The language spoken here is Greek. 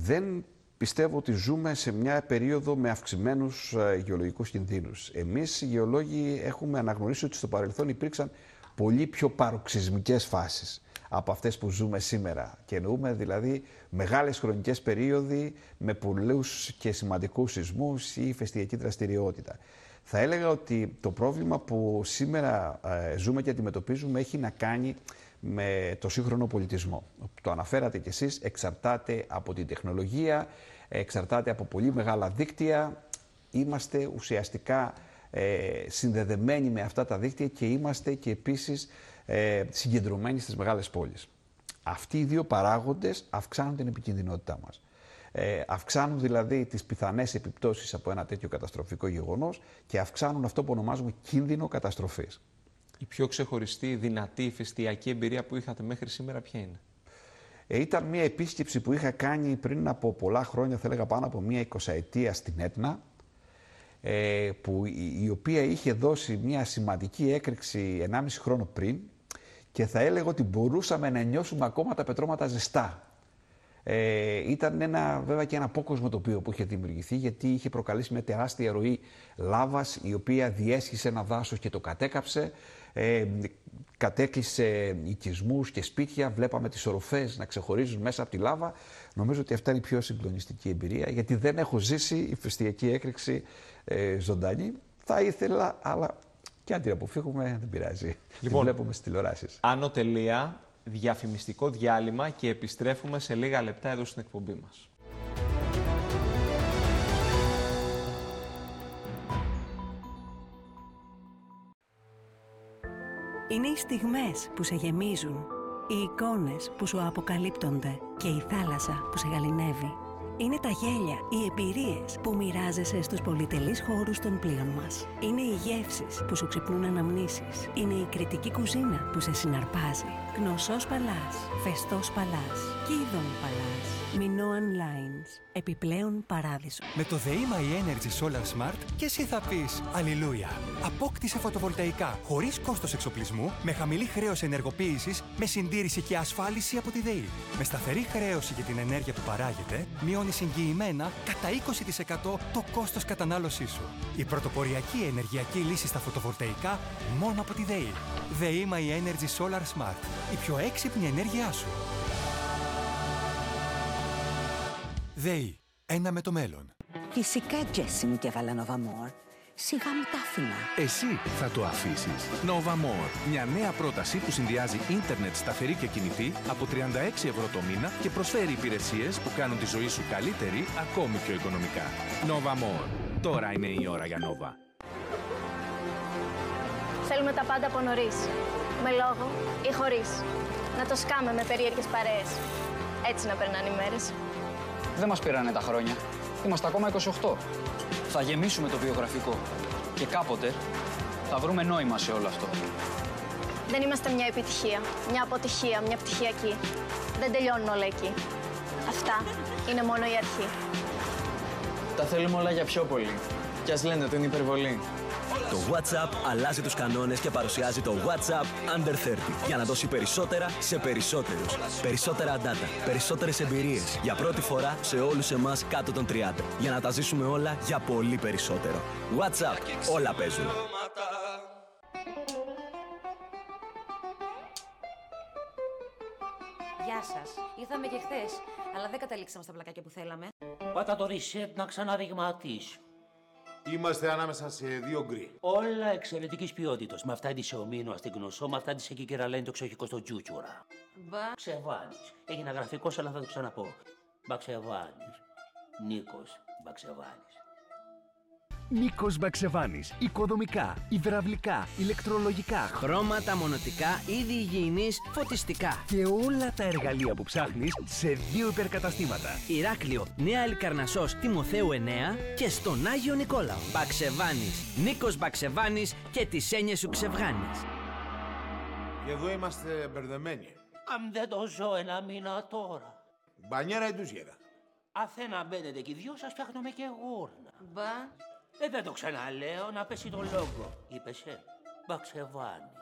Δεν πιστεύω ότι ζούμε σε μια περίοδο με αυξημένους γεωλογικούς κινδύνους. Εμείς οι γεωλόγοι έχουμε αναγνωρίσει ότι στο παρελθόν υπήρξαν πολύ πιο παροξυσμικές φάσεις από αυτές που ζούμε σήμερα. Και εννοούμε δηλαδή μεγάλες χρονικές περίοδοι με πολλούς και σημαντικούς σεισμούς ή ηφαιστειακή δραστηριότητα. Θα έλεγα ότι το πρόβλημα που σήμερα ζούμε και αντιμετωπίζουμε έχει να κάνει με το σύγχρονο πολιτισμό. Το αναφέρατε κι εσείς, εξαρτάται από την τεχνολογία, εξαρτάται από πολύ μεγάλα δίκτυα. Είμαστε ουσιαστικά συνδεδεμένοι με αυτά τα δίκτυα και είμαστε και επίσης συγκεντρωμένοι στις μεγάλες πόλεις. Αυτοί οι δύο παράγοντες αυξάνουν την επικινδυνότητά μας. Αυξάνουν δηλαδή τις πιθανές επιπτώσεις από ένα τέτοιο καταστροφικό γεγονός και αυξάνουν αυτό που ονομάζουμε κίνδυνο καταστροφής. Η πιο ξεχωριστή, δυνατή, ηφαιστειακή εμπειρία που είχατε μέχρι σήμερα ποια είναι? Ήταν μια επίσκεψη που είχα κάνει πριν από πολλά χρόνια, θα έλεγα πάνω από μια 20ετία στην Έτνα, που η οποία είχε δώσει μια σημαντική έκρηξη 1,5 χρόνο πριν και θα έλεγα ότι μπορούσαμε να νιώσουμε ακόμα τα πετρώματα ζεστά. Ήταν βέβαια και ένα απόκοσμο τοπίο που είχε δημιουργηθεί, γιατί είχε προκαλέσει μια τεράστια ροή λάβας η οποία διέσχισε ένα δάσος και το κατέκαψε, κατέκλυσε οικισμούς και σπίτια, βλέπαμε τις οροφές να ξεχωρίζουν μέσα από τη λάβα. Νομίζω ότι αυτά είναι η πιο συγκλονιστική εμπειρία, γιατί δεν έχω ζήσει ηφαιστειακή έκρηξη ζωντανή. Θα ήθελα, αλλά και αν την αποφύγουμε δεν πειράζει. Λοιπόν, τη βλέπουμε στις τηλεοράσεις. Άνω τελεία, διαφημιστικό διάλειμμα και επιστρέφουμε σε λίγα λεπτά εδώ στην εκπομπή μας. Είναι οι στιγμές που σε γεμίζουν, οι εικόνες που σου αποκαλύπτονται και η θάλασσα που σε γαληνεύει. Είναι τα γέλια, οι εμπειρίες που μοιράζεσαι στους πολυτελείς χώρους των πλοίων μας. Είναι οι γεύσεις που σου ξυπνούν αναμνήσεις. Είναι η κριτική κουζίνα που σε συναρπάζει. Γνωσός Παλάς, Φεστός Παλάς, Κίδων Παλάς, Minoan Lines. Επιπλέον παράδεισο. Με το ΔΕΗ My Energy Solar Smart και εσύ θα πεις Αλληλούια. Απόκτησε φωτοβολταϊκά χωρίς κόστος εξοπλισμού, με χαμηλή χρέωση ενεργοποίησης, με συντήρηση και ασφάλιση από τη ΔΕΗ. Με σταθερή χρέωση για την ενέργεια που παράγεται, μειώνεις εγγυημένα κατά 20% το κόστος κατανάλωσής σου. Η πρωτοποριακή ενεργειακή λύση στα φωτοβολταϊκά μόνο από τη ΔΕΗ. ΔΕΗ My Energy Solar Smart. Η πιο έξυπνη ενέργειά σου. ΔΕΗ. Ένα με το μέλλον. Φυσικά, Τζέσι μου, και έβαλα Nova More. Σιγά μου τα άφηνα. Εσύ θα το αφήσεις. Nova More. Μια νέα πρόταση που συνδυάζει ίντερνετ σταθερή και κινητή από 36 ευρώ το μήνα και προσφέρει υπηρεσίες που κάνουν τη ζωή σου καλύτερη ακόμη πιο οικονομικά. Nova More. Τώρα είναι η ώρα για Nova. Θέλουμε τα πάντα από νωρίς. Με λόγο ή χωρίς. Να το σκάμε με περίεργες παρέες. Έτσι να περνάνε οι μέρες. Δεν μας πήρανε τα χρόνια. Είμαστε ακόμα 28. Θα γεμίσουμε το βιογραφικό. Και κάποτε θα βρούμε νόημα σε όλο αυτό. Δεν είμαστε μια επιτυχία, μια αποτυχία, μια πτυχιακή. Δεν τελειώνουν όλα εκεί. Αυτά είναι μόνο η αρχή. Τα θέλουμε όλα για πιο πολύ. Κι ας λένε ότι είναι υπερβολή. Το WhatsApp αλλάζει τους κανόνες και παρουσιάζει το WhatsApp Under 30 για να δώσει περισσότερα σε περισσότερους. Περισσότερα data, περισσότερες εμπειρίες. Για πρώτη φορά σε όλους εμάς κάτω των 30. Για να τα ζήσουμε όλα για πολύ περισσότερο. WhatsApp, όλα παίζουν. Γεια σας. Ήρθαμε και χθες, αλλά δεν καταλήξαμε στα πλακάκια που θέλαμε. Πάτα το reset να ξαναδειγματίσει. Είμαστε ανάμεσα σε δύο γκρι. Όλα εξαιρετικής ποιότητας. Με αυτά τη σε ομίνο στην Γνωσό, με αυτά τη σε Κικεραλένη το εξοχικό στο Τζούτσουρα. Μπαξεβάνης. Έγινε γραφικός, αλλά θα το ξαναπώ. Μπαξεβάνης. Νίκος Μπαξεβάνης. Νίκος Μπαξεβάνης. Οικοδομικά, υδραυλικά, ηλεκτρολογικά, χρώματα, μονοτικά, είδη υγιεινής, φωτιστικά. Και όλα τα εργαλεία που ψάχνεις σε 2 υπερκαταστήματα. Ηράκλειο, Νέα Αλικαρνασσός, Τιμοθέου 9 και στον Άγιο Νικόλαο. Μπαξεβάνης. Νίκος Μπαξεβάνης και τις έννοιες σου ξευγάνεις. Και εδώ είμαστε μπερδεμένοι. Αν δεν το ζω ένα μήνα τώρα. Μπανιέρα ή τουζιέρα. Αθένα μπαίνετε και οι δυο σας φτιάχνουμε και γούρνα. Δεν το ξαναλέω, να πέσει το λόγο. Είπεσαι, Μπαξεβάνης.